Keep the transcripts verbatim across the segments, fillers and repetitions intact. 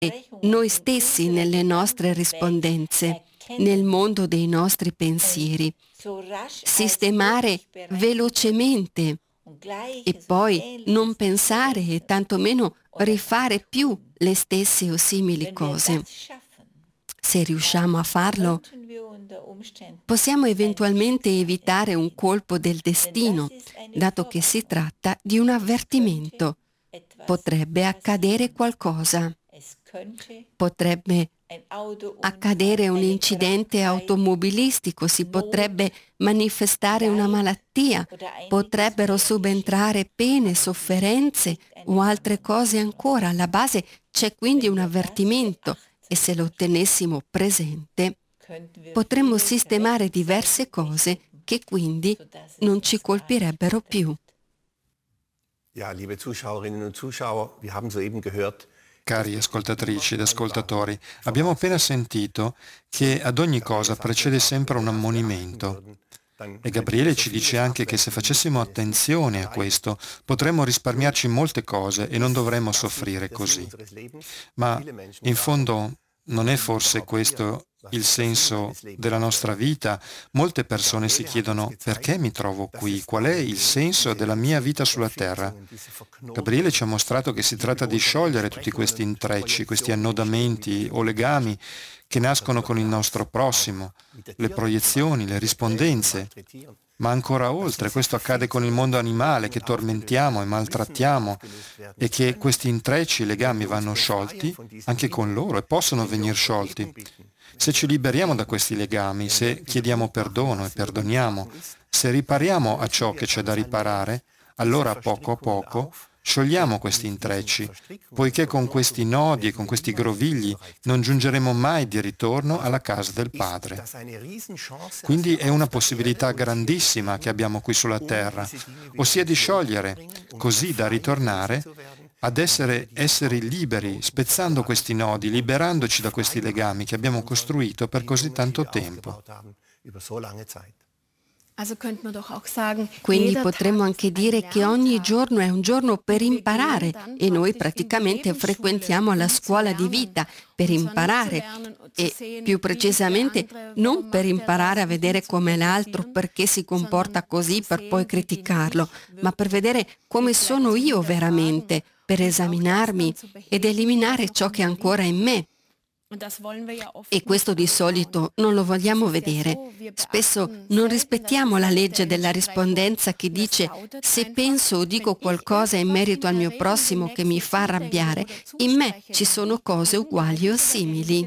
noi stessi nelle nostre rispondenze, nel mondo dei nostri pensieri, sistemare velocemente e poi non pensare e tantomeno rifare più le stesse o simili cose. Se riusciamo a farlo, possiamo eventualmente evitare un colpo del destino, dato che si tratta di un avvertimento. Potrebbe accadere qualcosa. Potrebbe accadere un incidente automobilistico, si potrebbe manifestare una malattia, potrebbero subentrare pene, sofferenze o altre cose ancora. Alla base c'è quindi un avvertimento e se lo tenessimo presente potremmo sistemare diverse cose che quindi non ci colpirebbero più. Ja, liebe Zuschauerinnen und Zuschauer, wir haben soeben gehört. Cari ascoltatrici ed ascoltatori, abbiamo appena sentito che ad ogni cosa precede sempre un ammonimento. E Gabriele ci dice anche che se facessimo attenzione a questo potremmo risparmiarci molte cose e non dovremmo soffrire così. Ma in fondo non è forse questo il senso della nostra vita? Molte persone si chiedono: perché mi trovo qui? Qual è il senso della mia vita sulla terra? Gabriele ci ha mostrato che si tratta di sciogliere tutti questi intrecci, questi annodamenti o legami che nascono con il nostro prossimo, le proiezioni, le rispondenze. Ma ancora oltre, questo accade con il mondo animale che tormentiamo e maltrattiamo e che questi intrecci e legami vanno sciolti anche con loro e possono venire sciolti. Se ci liberiamo da questi legami, se chiediamo perdono e perdoniamo, se ripariamo a ciò che c'è da riparare, allora poco a poco sciogliamo questi intrecci, poiché con questi nodi e con questi grovigli non giungeremo mai di ritorno alla casa del Padre. Quindi è una possibilità grandissima che abbiamo qui sulla terra, ossia di sciogliere, così da ritornare ad essere esseri liberi, spezzando questi nodi, liberandoci da questi legami che abbiamo costruito per così tanto tempo. Quindi potremmo anche dire che ogni giorno è un giorno per imparare e noi praticamente frequentiamo la scuola di vita per imparare e più precisamente non per imparare a vedere come l'altro perché si comporta così per poi criticarlo, ma per vedere come sono io veramente, per esaminarmi ed eliminare ciò che è ancora in me. E questo di solito non lo vogliamo vedere. Spesso non rispettiamo la legge della rispondenza che dice: se penso o dico qualcosa in merito al mio prossimo che mi fa arrabbiare, in me ci sono cose uguali o simili.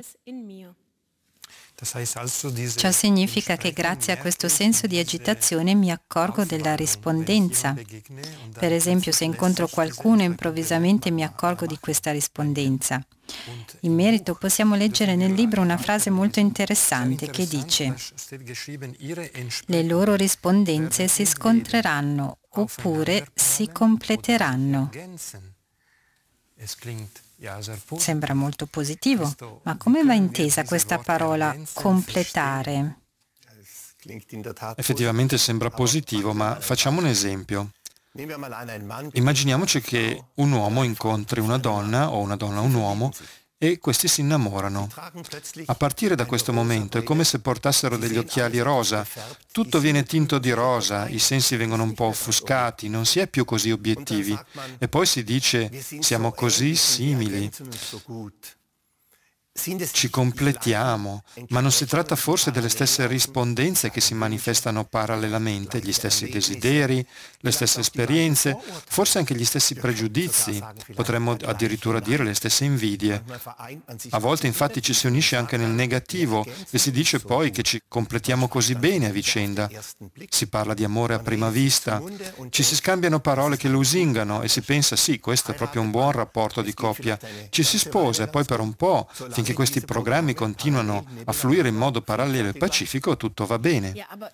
Ciò significa che grazie a questo senso di agitazione mi accorgo della rispondenza. Per esempio, se incontro qualcuno e improvvisamente mi accorgo di questa rispondenza. In merito possiamo leggere nel libro una frase molto interessante che dice: le loro rispondenze si scontreranno oppure si completeranno. Sembra molto positivo, ma come va intesa questa parola completare? Effettivamente sembra positivo, ma facciamo un esempio. Immaginiamoci che un uomo incontri una donna o una donna un uomo e questi si innamorano. A partire da questo momento è come se portassero degli occhiali rosa, tutto viene tinto di rosa, i sensi vengono un po' offuscati, non si è più così obiettivi e poi si dice: siamo così simili. Ci completiamo, ma non si tratta forse delle stesse rispondenze che si manifestano parallelamente, gli stessi desideri, le stesse esperienze, forse anche gli stessi pregiudizi, potremmo addirittura dire le stesse invidie. A volte infatti ci si unisce anche nel negativo e si dice poi che ci completiamo così bene a vicenda. Si parla di amore a prima vista, ci si scambiano parole che lusingano e si pensa: sì, questo è proprio un buon rapporto di coppia. Ci si sposa e poi per un po', finché questi programmi continuano a fluire in modo parallelo e pacifico, tutto va bene.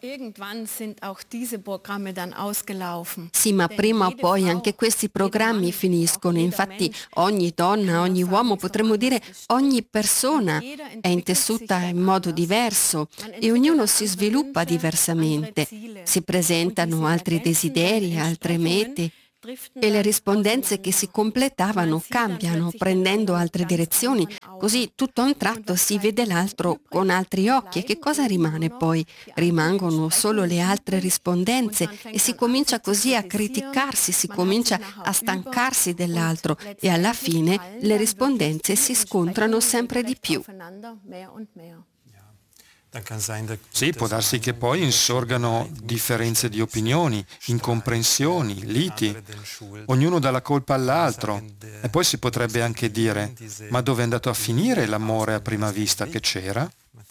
Sì, ma prima o poi anche questi programmi finiscono. Infatti ogni donna, ogni uomo, potremmo dire ogni persona è intessuta in modo diverso e ognuno si sviluppa diversamente. Si presentano altri desideri, altre mete e le rispondenze che si completavano cambiano, prendendo altre direzioni, così tutto a un tratto si vede l'altro con altri occhi. E che cosa rimane poi? Rimangono solo le altre rispondenze e si comincia così a criticarsi, si comincia a stancarsi dell'altro e alla fine le rispondenze si scontrano sempre di più. Sì, può darsi che poi insorgano differenze di opinioni, incomprensioni, liti. Ognuno dà la colpa all'altro. E poi si potrebbe anche dire, ma dove è andato a finire l'amore a prima vista che c'era?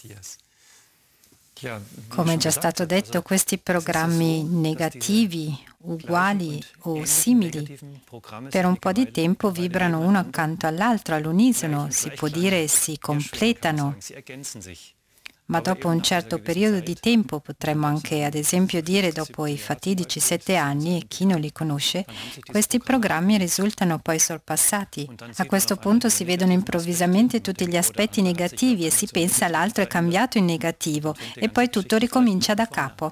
Come è già stato detto, questi programmi negativi, uguali o simili, per un po' di tempo vibrano uno accanto all'altro, all'unisono, si può dire si completano. Ma dopo un certo periodo di tempo, potremmo anche ad esempio dire dopo i fatidici sette anni, e chi non li conosce, questi programmi risultano poi sorpassati. A questo punto si vedono improvvisamente tutti gli aspetti negativi e si pensa l'altro è cambiato in negativo e poi tutto ricomincia da capo.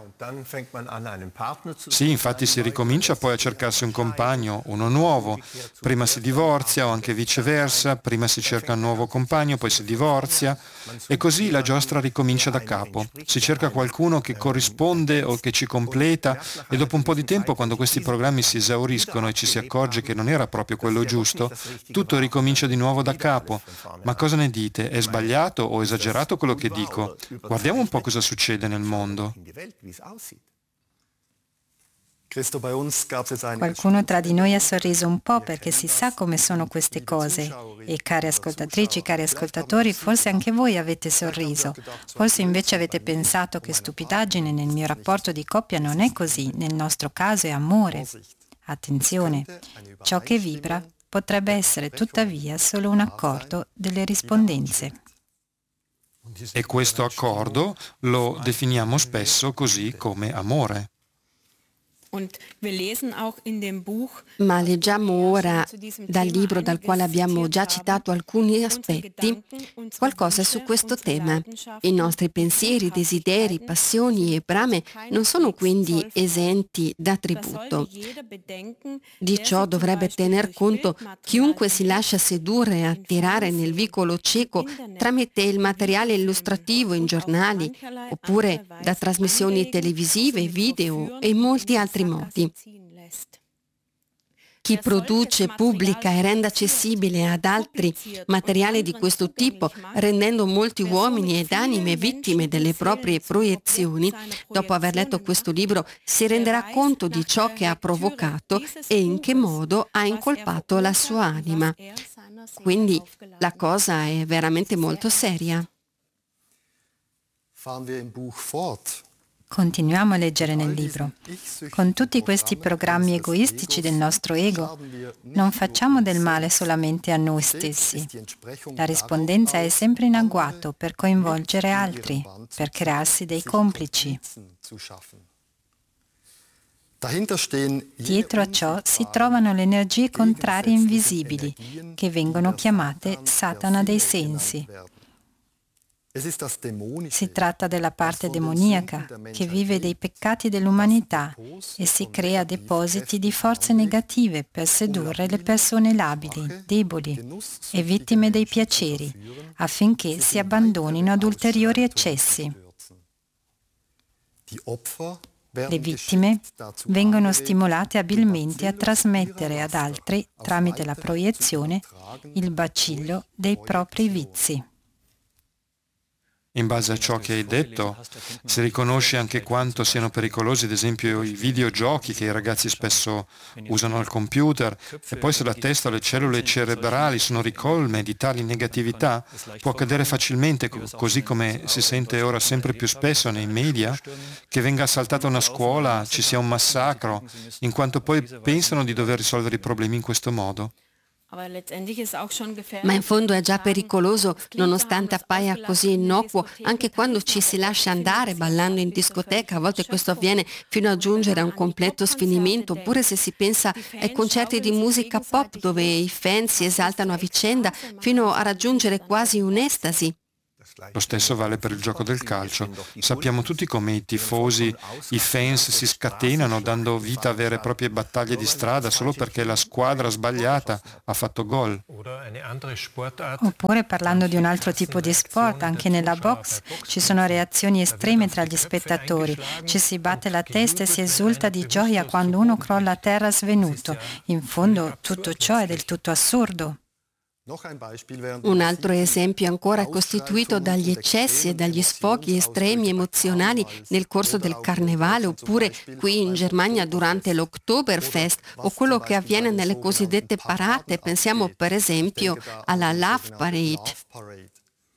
Sì, infatti si ricomincia poi a cercarsi un compagno, uno nuovo. Prima si divorzia o anche viceversa, prima si cerca un nuovo compagno, poi si divorzia e così la giostra ricomincia da capo. Si cerca qualcuno che corrisponde o che ci completa e dopo un po' di tempo, quando questi programmi si esauriscono e ci si accorge che non era proprio quello giusto, tutto ricomincia di nuovo da capo. Ma cosa ne dite? È sbagliato o esagerato quello che dico? Guardiamo un po' cosa succede nel mondo. Qualcuno tra di noi ha sorriso un po' perché si sa come sono queste cose e cari ascoltatrici, cari ascoltatori, forse anche voi avete sorriso, forse invece avete pensato che stupidaggine, nel mio rapporto di coppia non è così, nel nostro caso è amore. Attenzione, ciò che vibra potrebbe essere tuttavia solo un accordo delle rispondenze. E questo accordo lo definiamo spesso così come amore. Ma leggiamo ora dal libro dal quale abbiamo già citato alcuni aspetti qualcosa su questo tema. I nostri pensieri, desideri, passioni e brame non sono quindi esenti da tributo. Di ciò dovrebbe tener conto chiunque si lascia sedurre e attirare nel vicolo cieco tramite il materiale illustrativo in giornali oppure da trasmissioni televisive, video e molti altri modi. Chi produce, pubblica e rende accessibile ad altri materiale di questo tipo, rendendo molti uomini ed anime vittime delle proprie proiezioni, dopo aver letto questo libro si renderà conto di ciò che ha provocato e in che modo ha incolpato la sua anima. Quindi la cosa è veramente molto seria. Continuiamo a leggere nel libro. Con tutti questi programmi egoistici del nostro ego, non facciamo del male solamente a noi stessi. La rispondenza è sempre in agguato per coinvolgere altri, per crearsi dei complici. Dietro a ciò si trovano le energie contrarie invisibili, che vengono chiamate Satana dei sensi. Si tratta della parte demoniaca che vive dei peccati dell'umanità e si crea depositi di forze negative per sedurre le persone labili, deboli e vittime dei piaceri affinché si abbandonino ad ulteriori eccessi. Le vittime vengono stimolate abilmente a trasmettere ad altri, tramite la proiezione, il bacillo dei propri vizi. In base a ciò che hai detto, si riconosce anche quanto siano pericolosi, ad esempio, i videogiochi che i ragazzi spesso usano al computer, e poi se la testa o le cellule cerebrali sono ricolme di tali negatività, può accadere facilmente, così come si sente ora sempre più spesso nei media, che venga assaltata una scuola, ci sia un massacro, in quanto poi pensano di dover risolvere i problemi in questo modo. Ma in fondo è già pericoloso, nonostante appaia così innocuo, anche quando ci si lascia andare ballando in discoteca. A volte questo avviene fino a giungere a un completo sfinimento, oppure se si pensa ai concerti di musica pop dove i fan si esaltano a vicenda fino a raggiungere quasi un'estasi. Lo stesso vale per il gioco del calcio. Sappiamo tutti come i tifosi, i fans si scatenano dando vita a vere e proprie battaglie di strada solo perché la squadra sbagliata ha fatto gol. Oppure, parlando di un altro tipo di sport, anche nella box ci sono reazioni estreme tra gli spettatori. Ci si batte la testa e si esulta di gioia quando uno crolla a terra svenuto. In fondo tutto ciò è del tutto assurdo. Un altro esempio ancora è costituito dagli eccessi e dagli sfoghi estremi emozionali nel corso del carnevale, oppure qui in Germania durante l'Oktoberfest, o quello che avviene nelle cosiddette parate. Pensiamo per esempio alla Love Parade.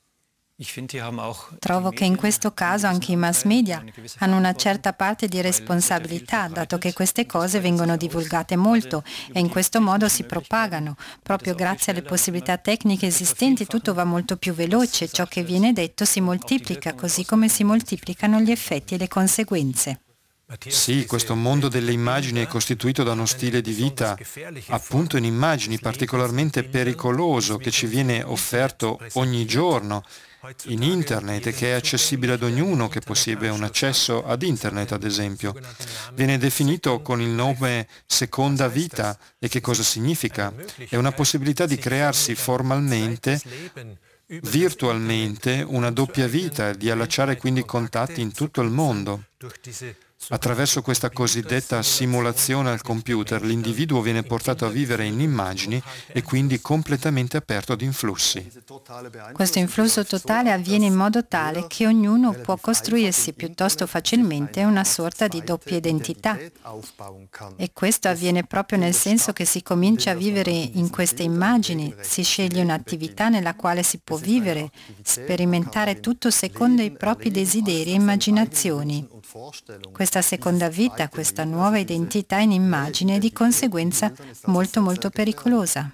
Trovo che in questo caso anche i mass media hanno una certa parte di responsabilità, dato che queste cose vengono divulgate molto e in questo modo si propagano. Proprio grazie alle possibilità tecniche esistenti tutto va molto più veloce, ciò che viene detto si moltiplica, così come si moltiplicano gli effetti e le conseguenze. Sì, questo mondo delle immagini è costituito da uno stile di vita, appunto in immagini, particolarmente pericoloso, che ci viene offerto ogni giorno in internet e che è accessibile ad ognuno che possiede un accesso ad internet, ad esempio. Viene definito con il nome seconda vita. E che cosa significa? È una possibilità di crearsi formalmente, virtualmente, una doppia vita e di allacciare quindi contatti in tutto il mondo. Attraverso questa cosiddetta simulazione al computer, l'individuo viene portato a vivere in immagini e quindi completamente aperto ad influssi. Questo influsso totale avviene in modo tale che ognuno può costruirsi piuttosto facilmente una sorta di doppia identità. E questo avviene proprio nel senso che si comincia a vivere in queste immagini, si sceglie un'attività nella quale si può vivere, sperimentare tutto secondo i propri desideri e immaginazioni. Questa seconda vita, questa nuova identità in immagine è di conseguenza molto molto pericolosa.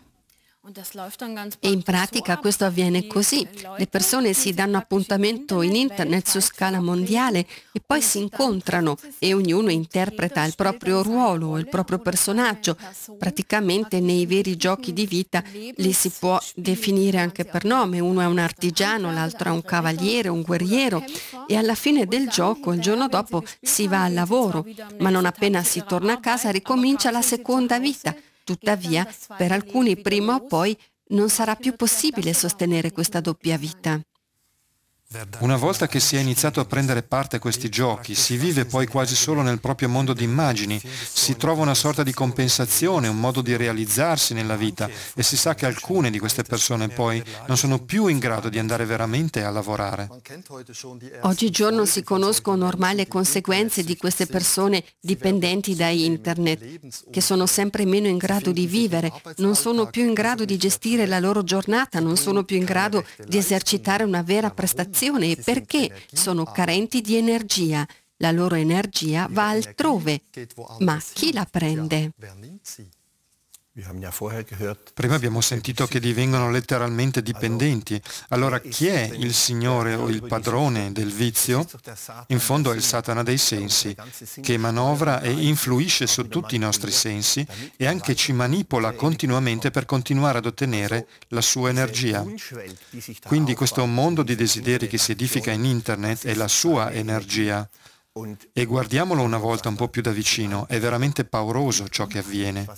E in pratica questo avviene così. Le persone si danno appuntamento in internet su scala mondiale e poi si incontrano e ognuno interpreta il proprio ruolo, il proprio personaggio. Praticamente nei veri giochi di vita li si può definire anche per nome. Uno è un artigiano, l'altro è un cavaliere, un guerriero e alla fine del gioco, il giorno dopo, si va al lavoro, ma non appena si torna a casa ricomincia la seconda vita. Tuttavia, per alcuni prima o poi non sarà più possibile sostenere questa doppia vita. Una volta che si è iniziato a prendere parte a questi giochi, si vive poi quasi solo nel proprio mondo di immagini, si trova una sorta di compensazione, un modo di realizzarsi nella vita e si sa che alcune di queste persone poi non sono più in grado di andare veramente a lavorare. Oggigiorno si conoscono ormai le conseguenze di queste persone dipendenti da internet, che sono sempre meno in grado di vivere, non sono più in grado di gestire la loro giornata, non sono più in grado di esercitare una vera prestazione. E perché sono carenti di energia. La loro energia va altrove, ma chi la prende? Prima abbiamo sentito che divengono letteralmente dipendenti. Allora chi è il signore o il padrone del vizio? In fondo è il Satana dei sensi, che manovra e influisce su tutti i nostri sensi e anche ci manipola continuamente per continuare ad ottenere la sua energia. Quindi questo mondo di desideri che si edifica in internet è la sua energia. E guardiamolo una volta un po' più da vicino, è veramente pauroso ciò che avviene.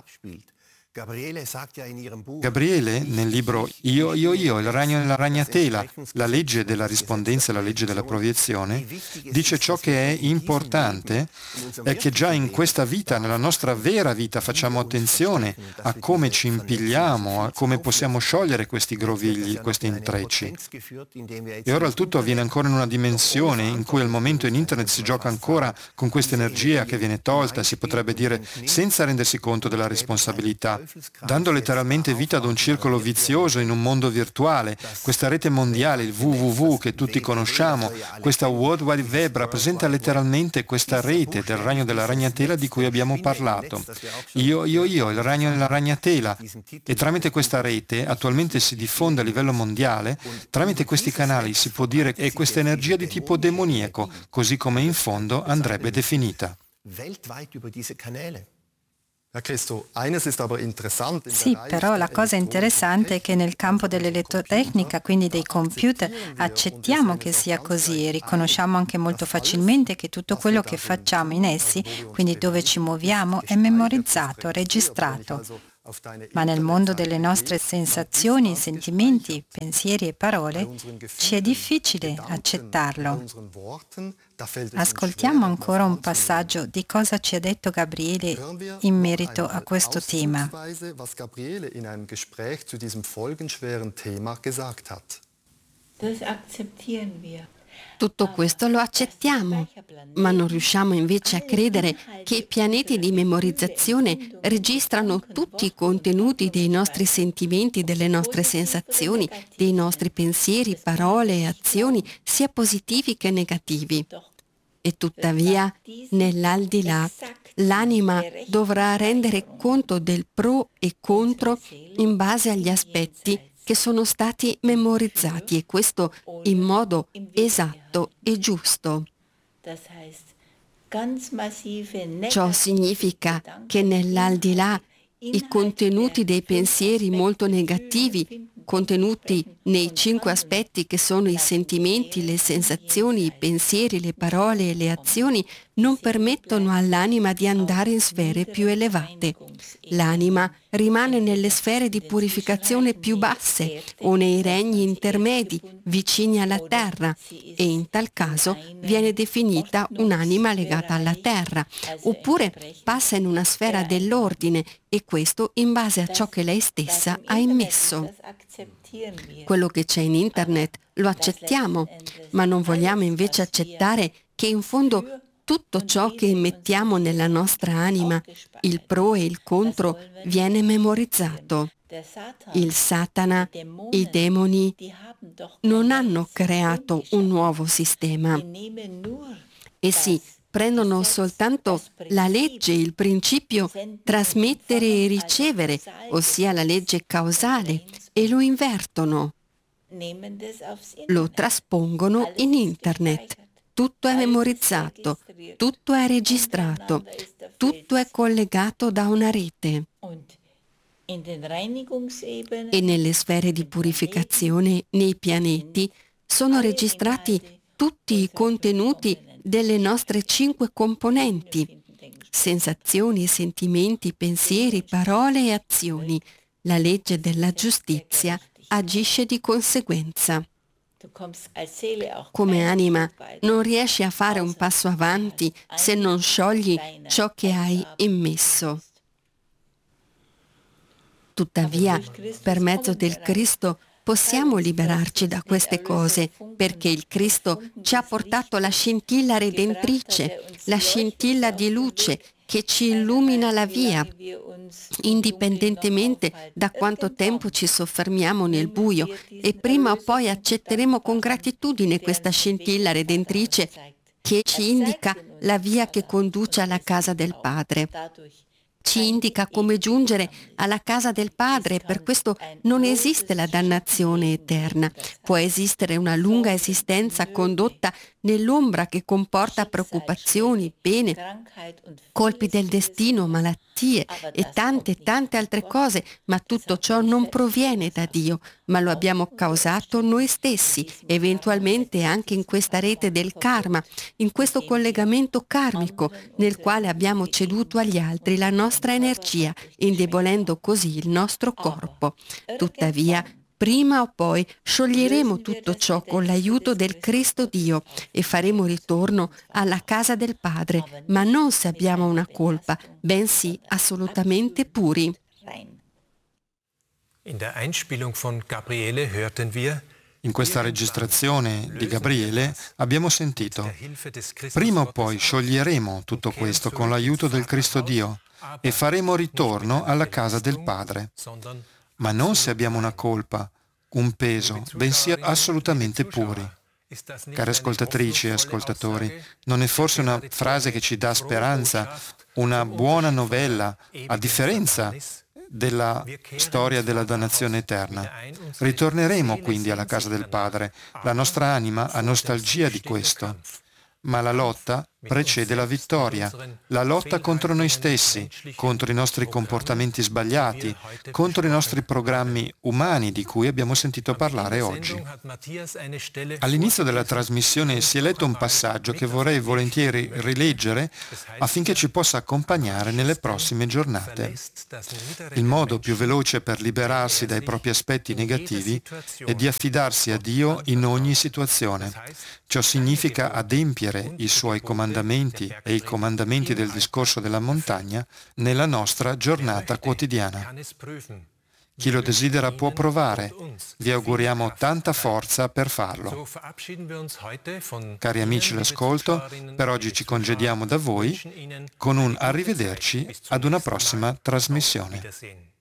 Gabriele, nel libro Io, io, io, il ragno nella ragnatela, la legge della rispondenza e la legge della proiezione, dice ciò che è importante è che già in questa vita, nella nostra vera vita, facciamo attenzione a come ci impigliamo, a come possiamo sciogliere questi grovigli, questi intrecci. E ora il tutto avviene ancora in una dimensione in cui al momento in internet si gioca ancora con questa energia che viene tolta, si potrebbe dire, senza rendersi conto della responsabilità, dando letteralmente vita ad un circolo vizioso in un mondo virtuale. Questa rete mondiale, il W W W che tutti conosciamo, questa World Wide Web rappresenta letteralmente questa rete del ragno della ragnatela di cui abbiamo parlato. Io, io, io, il ragno della ragnatela. E tramite questa rete attualmente si diffonde a livello mondiale, tramite questi canali si può dire che è questa energia di tipo demoniaco, così come in fondo andrebbe definita. Sì, però la cosa interessante è che nel campo dell'elettrotecnica, quindi dei computer, accettiamo che sia così e riconosciamo anche molto facilmente che tutto quello che facciamo in essi, quindi dove ci muoviamo, è memorizzato, registrato. Ma nel mondo delle nostre sensazioni, sentimenti, pensieri e parole, ci è difficile accettarlo. Ascoltiamo ancora un passaggio di cosa ci ha detto Gabriele in merito a questo tema. Das akzeptieren wir. Tutto questo lo accettiamo, ma non riusciamo invece a credere che i pianeti di memorizzazione registrano tutti i contenuti dei nostri sentimenti, delle nostre sensazioni, dei nostri pensieri, parole e azioni, sia positivi che negativi. E tuttavia, nell'aldilà, l'anima dovrà rendere conto del pro e contro in base agli aspetti che sono stati memorizzati, e questo in modo esatto e giusto. Ciò significa che nell'aldilà i contenuti dei pensieri molto negativi, contenuti nei cinque aspetti che sono i sentimenti, le sensazioni, i pensieri, le parole e le azioni, non permettono all'anima di andare in sfere più elevate. L'anima rimane nelle sfere di purificazione più basse o nei regni intermedi, vicini alla terra, e in tal caso viene definita un'anima legata alla terra, oppure passa in una sfera dell'ordine, e questo in base a ciò che lei stessa ha immesso. Quello che c'è in internet lo accettiamo, ma non vogliamo invece accettare che in fondo tutto ciò che immettiamo nella nostra anima, il pro e il contro, viene memorizzato. Il Satana, i demoni, non hanno creato un nuovo sistema. Essi prendono soltanto la legge, il principio trasmettere e ricevere, ossia la legge causale, e lo invertono. Lo traspongono in internet. Tutto è memorizzato, tutto è registrato, tutto è collegato da una rete. E nelle sfere di purificazione, nei pianeti, sono registrati tutti i contenuti delle nostre cinque componenti: sensazioni, sentimenti, pensieri, parole e azioni. La legge della giustizia agisce di conseguenza. Come anima non riesci a fare un passo avanti se non sciogli ciò che hai immesso. Tuttavia, per mezzo del Cristo possiamo liberarci da queste cose, perché il Cristo ci ha portato la scintilla redentrice, la scintilla di luce che ci illumina la via, indipendentemente da quanto tempo ci soffermiamo nel buio, e prima o poi accetteremo con gratitudine questa scintilla redentrice che ci indica la via che conduce alla casa del Padre. Ci indica come giungere alla casa del Padre, e per questo non esiste la dannazione eterna. Può esistere una lunga esistenza condotta nell'ombra che comporta preoccupazioni, pene, colpi del destino, malattie e tante tante altre cose, ma tutto ciò non proviene da Dio, ma lo abbiamo causato noi stessi, eventualmente anche in questa rete del karma, in questo collegamento karmico nel quale abbiamo ceduto agli altri la nostra energia, indebolendo così il nostro corpo. Tuttavia, prima o poi scioglieremo tutto ciò con l'aiuto del Cristo Dio e faremo ritorno alla casa del Padre, ma non se abbiamo una colpa, bensì assolutamente puri. In der Einspielung von Gabriele hörten wir: In questa registrazione di Gabriele abbiamo sentito: prima o poi scioglieremo tutto questo con l'aiuto del Cristo Dio e faremo ritorno alla casa del Padre, ma non se abbiamo una colpa, un peso, bensì assolutamente puri. Care ascoltatrici e ascoltatori, non è forse una frase che ci dà speranza, una buona novella, a differenza della storia della dannazione eterna? Ritorneremo quindi alla casa del Padre. La nostra anima ha nostalgia di questo, ma la lotta precede la vittoria, la lotta contro noi stessi, contro i nostri comportamenti sbagliati, contro i nostri programmi umani di cui abbiamo sentito parlare oggi. All'inizio della trasmissione si è letto un passaggio che vorrei volentieri rileggere affinché ci possa accompagnare nelle prossime giornate. Il modo più veloce per liberarsi dai propri aspetti negativi è di affidarsi a Dio in ogni situazione. Ciò significa adempiere i Suoi comandamenti e i comandamenti del discorso della montagna nella nostra giornata quotidiana. Chi lo desidera può provare. Vi auguriamo tanta forza per farlo. Cari amici l'ascolto, per oggi ci congediamo da voi con un arrivederci ad una prossima trasmissione.